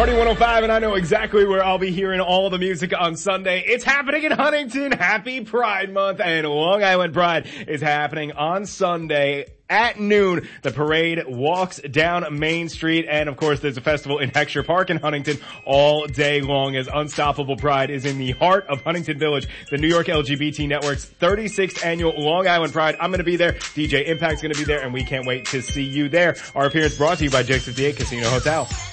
Party 105, and I know exactly where I'll be hearing all the music on Sunday. It's happening in Huntington. Happy Pride Month, and Long Island Pride is happening on Sunday at noon. The parade walks down Main Street, and of course there's a festival in Heckscher Park in Huntington all day long as Unstoppable Pride is in the heart of Huntington Village, the New York LGBT Network's 36th annual Long Island Pride. I'm going to be there. DJ Impact's going to be there, and we can't wait to see you there. Our appearance brought to you by Jake's 58 Casino Hotel.